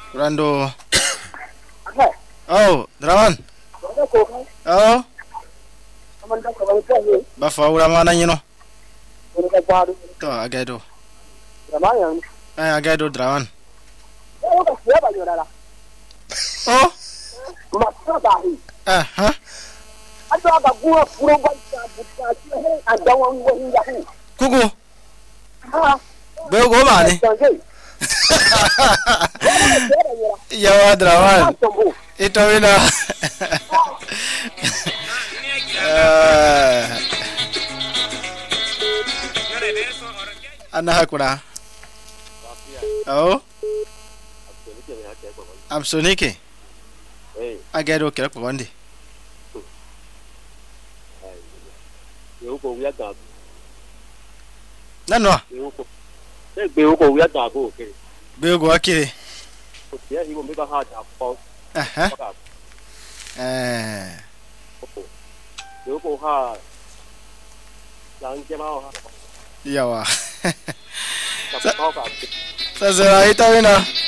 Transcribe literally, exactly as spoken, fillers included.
Rando. Apa? Oh, Draman. Ada kok kan? Oh, Aman dah kau ni. bafa ura mana you know. Kita baru. To agado. Ramayan. Eh agado Draman. Oh, dah siapa ni orang? Oh, Masa dah. eh, huh? Ada apa gua pura baca buka sih ada orang yang jahat. Kuku. Ha. Beo go mani. Jangan. Ya Draman. Ito wina. Eh. Ana hakuna. Oh. Amsonike. Eh. Agado kira kwa wandi. Yo ko ya ta. Nano. Yo ko. Eh, beo ko ya ta ko ke. Beo go akire. Ko ya ibo me ba ha ta po. Aha. Eh. Yo ko ha. Yang ke mau ha. Yawa. Ta po ka. Sasa ito wina.